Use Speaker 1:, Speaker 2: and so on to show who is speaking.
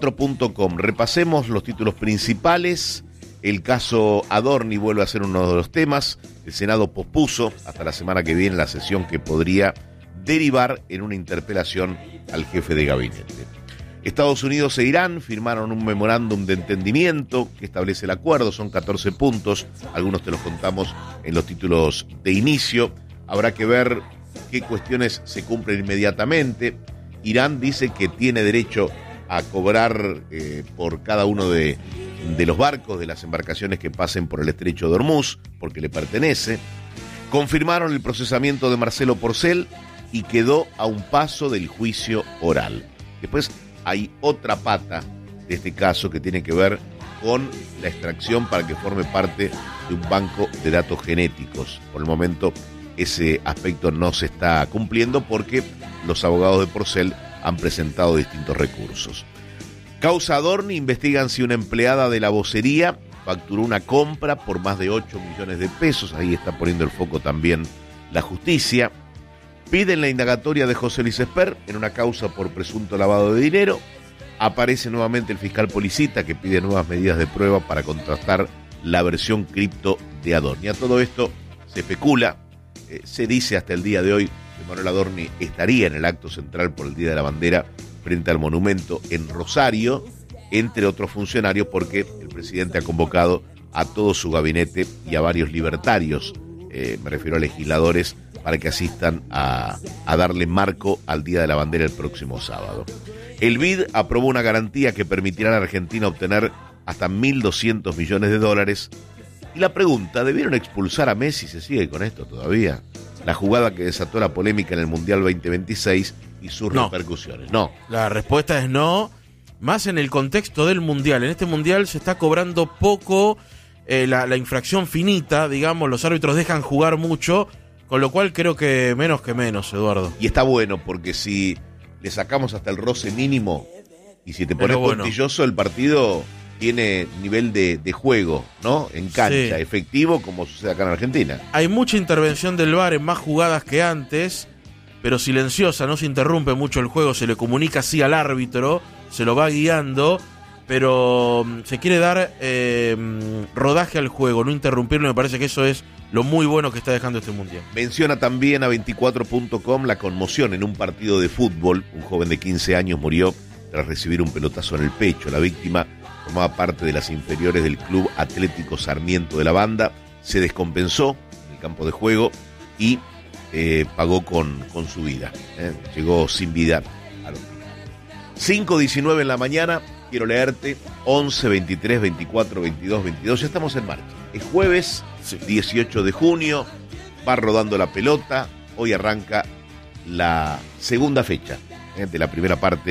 Speaker 1: 24.com. Repasemos los títulos principales. El caso Adorni vuelve a ser uno de los temas. El Senado pospuso hasta la semana que viene la sesión que podría derivar en una interpelación al jefe de gabinete. Estados Unidos e Irán firmaron un memorándum de entendimiento que establece el acuerdo. Son 14 puntos. Algunos te los contamos en los títulos de inicio. Habrá que ver qué cuestiones se cumplen inmediatamente. Irán dice que tiene derecho a cobrar por cada uno de los barcos, de las embarcaciones que pasen por el estrecho de Hormuz, porque le pertenece. Confirmaron el procesamiento de Marcelo Porcel y quedó a un paso del juicio oral. Después hay otra pata de este caso que tiene que ver con la extracción para que forme parte de un banco de datos genéticos. Por el momento ese aspecto no se está cumpliendo porque los abogados de Porcel han presentado distintos recursos. Causa Adorni, investigan si una empleada de la vocería facturó una compra por más de 8 millones de pesos. Ahí está poniendo el foco también la justicia. Piden la indagatoria de José Luis Esper en una causa por presunto lavado de dinero. Aparece nuevamente el fiscal Policita que pide nuevas medidas de prueba para contrastar la versión cripto de Adorni. A todo esto se especula, se dice hasta el día de hoy que Manuel Adorni estaría en el acto central por el Día de la Bandera frente al monumento en Rosario, entre otros funcionarios, porque el presidente ha convocado a todo su gabinete y a varios libertarios, me refiero a legisladores, para que asistan a darle marco al Día de la Bandera el próximo sábado. El BID aprobó una garantía que permitirá a la Argentina obtener hasta 1.200 millones de dólares. Y la pregunta, ¿debieron expulsar a Messi? ¿Se sigue con esto todavía? La jugada que desató la polémica en el Mundial 2026 y sus repercusiones. No.
Speaker 2: La respuesta es no, más en el contexto del Mundial. En este Mundial se está cobrando poco la infracción finita, digamos, los árbitros dejan jugar mucho, con lo cual creo que menos, Eduardo.
Speaker 1: Y está bueno, porque si le sacamos hasta el roce mínimo y si te pones puntilloso, el partido tiene nivel de juego, ¿no? En cancha, sí, efectivo, como sucede acá en Argentina.
Speaker 2: Hay mucha intervención del VAR en más jugadas que antes, pero silenciosa, no se interrumpe mucho el juego, se le comunica así al árbitro, se lo va guiando, pero se quiere dar rodaje al juego, no interrumpirlo. Me parece que eso es lo muy bueno que está dejando este Mundial.
Speaker 1: Menciona también a 24.com la conmoción en un partido de fútbol. Un joven de 15 años murió tras recibir un pelotazo en el pecho. La víctima formaba parte de las inferiores del Club Atlético Sarmiento de la Banda. Se descompensó en el campo de juego y pagó con su vida. Llegó sin vida al hospital. 5:19 en la mañana. Quiero leerte 11, 23, 24, 22, 22. Ya estamos en marcha. Es jueves, 18 de junio. Va rodando la pelota. Hoy arranca la segunda fecha de la primera parte